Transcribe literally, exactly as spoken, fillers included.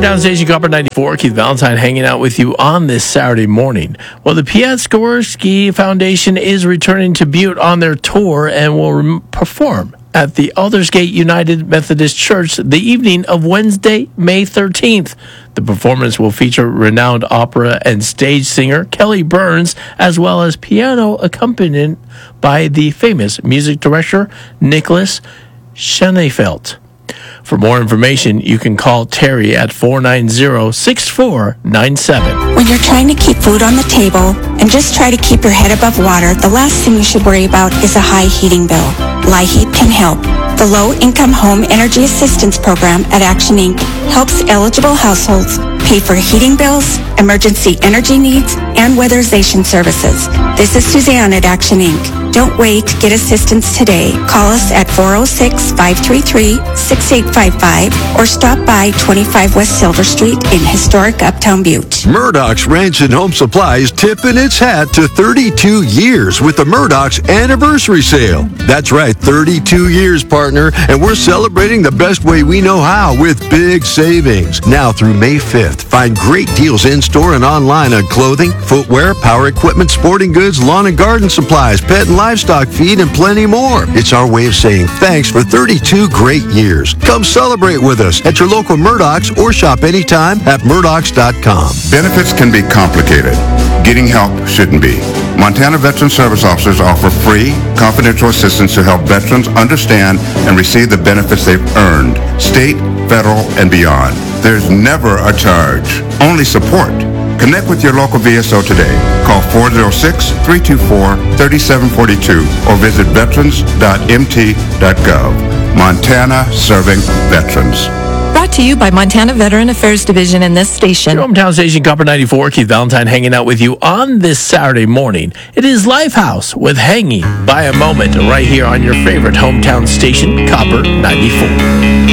Hometown Station Copper ninety-four, Keith Valentine hanging out with you on this Saturday morning. Well, the Piat Skorsky Foundation is returning to Butte on their tour and will re- perform at the Aldersgate United Methodist Church the evening of Wednesday, May thirteenth. The performance will feature renowned opera and stage singer Kelly Burns, as well as piano accompaniment by the famous music director Nicholas Schoenfeld. For more information, you can call Terry at four nine zero, six four nine seven. When you're trying to keep food on the table and just try to keep your head above water, the last thing you should worry about is a high heating bill. LIHEAP can help. The Low Income Home Energy Assistance Program at Action Incorporated helps eligible households pay for heating bills, emergency energy needs, and weatherization services. This is Suzanne at Action Incorporated. Don't wait. Get assistance today. Call us at four oh six, five three three, six eight five five or stop by twenty-five West Silver Street in historic Uptown Butte. Murdoch's Ranch and Home Supply is tipping its hat to thirty-two years with the Murdoch's Anniversary Sale. That's right, thirty-two years, partner, and we're celebrating the best way we know how with big savings. Now through May fifth, find great deals in-store and online on clothing, footwear, power equipment, sporting goods, lawn and garden supplies, pet and livestock feed, and plenty more. It's our way of saying thanks for thirty-two great years. Come celebrate with us at your local Murdoch's or shop anytime at Murdochs dot com. Benefits can be complicated. Getting help shouldn't be. Montana Veteran Service Officers offer free, confidential assistance to help veterans understand and receive the benefits they've earned, state, federal, and beyond. There's never a charge, only support. Connect with your local V S O today. Call four oh six, three two four, three seven four two or visit veterans dot m t dot gov. Montana Serving Veterans. Brought to you by Montana Veteran Affairs Division and this station. Your Hometown Station Copper ninety-four, Keith Valentine hanging out with you on this Saturday morning. It is Lifehouse with Hanging by a Moment right here on your favorite hometown station, Copper ninety-four.